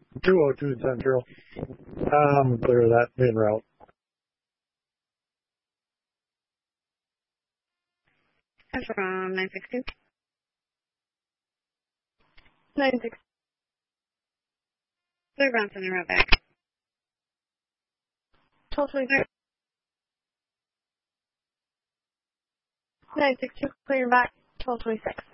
202 Central. Clear that en route. That's from 962. 96. Clear bounce on the route back. 1226. 962, clear back. 1226.